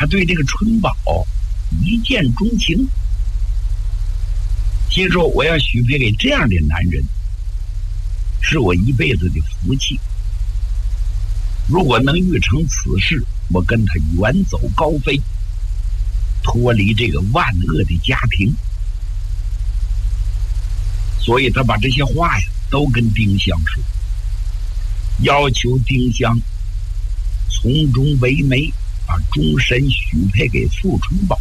他对这个春宝一见钟情，心说我要许配给这样的男人，是我一辈子的福气。如果能遇成此事，我跟他远走高飞，脱离这个万恶的家庭。所以他把这些话呀都跟丁香说，要求丁香从中为媒，把终身许配给傅春宝，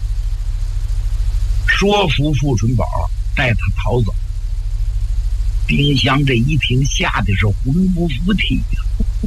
说服傅春宝带他逃走。丁香这一听，吓得是魂不附体呀！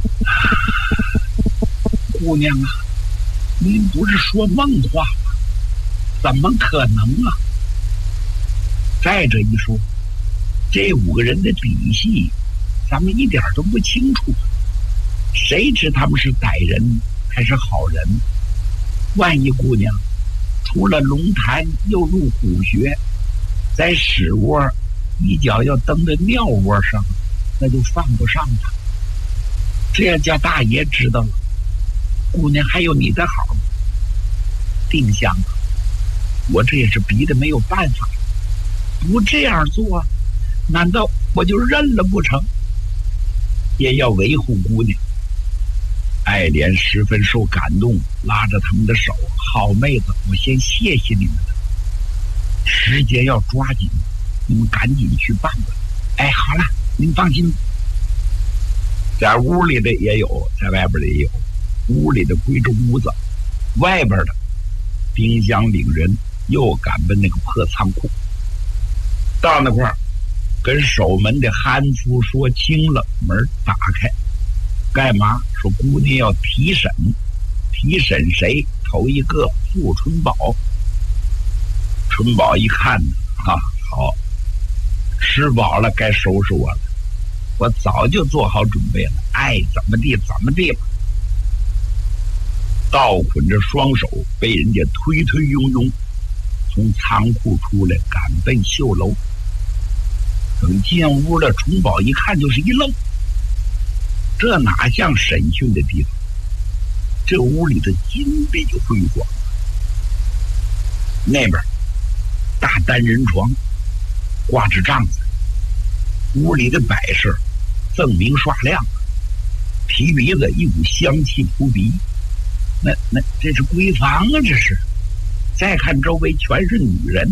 姑娘啊，您不是说梦话吗？怎么可能啊？再者一说，这5个人的底细咱们一点都不清楚，谁知他们是歹人还是好人？万一姑娘出了龙潭又入虎穴，在屎窝一脚要蹬在尿窝上，那就犯不上他。这要叫大爷知道了，姑娘还有你的好。丁香啊，我这也是逼得没有办法，不这样做，难道我就认了不成？也要维护姑娘。爱莲十分受感动，拉着他们的手，好妹子，我先谢谢你们了，时间要抓紧，你们赶紧去办吧。哎，好了，您放心，在屋里的也有，在外边的也有，屋里的归着屋子，外边的丁香领人又赶奔那个破仓库。到那块儿跟守门的憨夫说清了，门打开，干嘛？说姑娘要提审，提审谁？头一个傅春宝。春宝一看呢，好，吃饱了该收拾我了，我早就做好准备了，爱怎么地怎么地吧。倒捆着双手，被人家推推拥拥从仓库出来，赶奔绣楼。等进屋了，春宝一看就是一愣，这哪像审讯的地方？这屋里的金碧辉煌，那边大单人床挂着帐子，屋里的摆设锃明刷亮，提鼻子一股香气扑鼻。那这是闺房啊，这是。再看周围全是女人，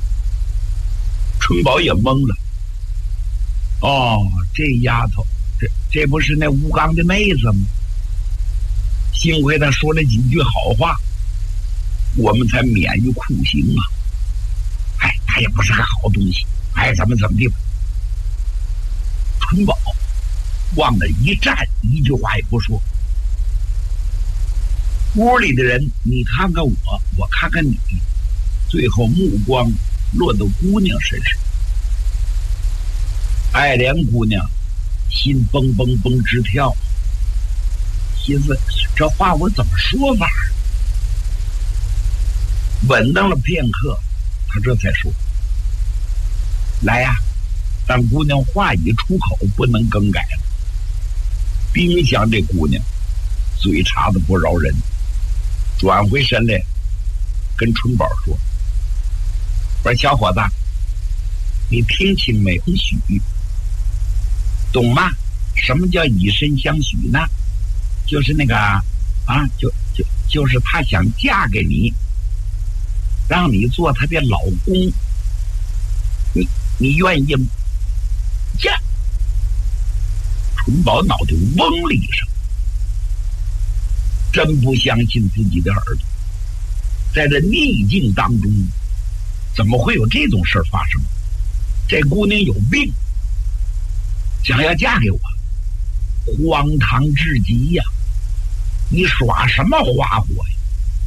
春宝也懵了。哦，这丫头，这不是那吴刚的妹子吗？幸亏他说了几句好话，我们才免于酷刑啊。哎，他也不是个好东西，哎，怎么地吧。春宝往那一站，一句话也不说。屋里的人，你看看我，我看看你，最后目光落到姑娘身上。爱莲姑娘心蹦蹦蹦直跳，心思这话我怎么说法？稳当了片刻，他这才说：“来呀，但姑娘话已出口，不能更改了。”丁香这姑娘嘴查的不饶人，转回身来跟春宝说：“我说小伙子，你听清没？许，懂吗？什么叫以身相许呢？就是那个就是他想嫁给你，让你做他的老公，你愿意吗？”这春宝脑袋嗡了一声，真不相信自己的耳朵，在这逆境当中，怎么会有这种事发生？这姑娘有病，想要嫁给我，荒唐至极呀！你耍什么花火呀？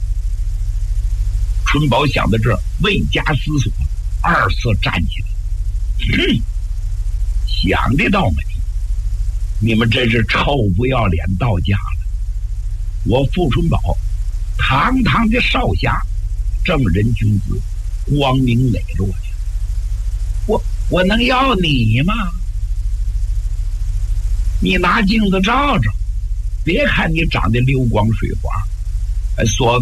春宝想到这儿，未加思索，二次站起来，想的倒美，你们真是臭不要脸到家了！我傅春宝，堂堂的少侠，正人君子，光明磊落呀！我能要你吗？你拿镜子照照，别看你长得溜光水滑，所谓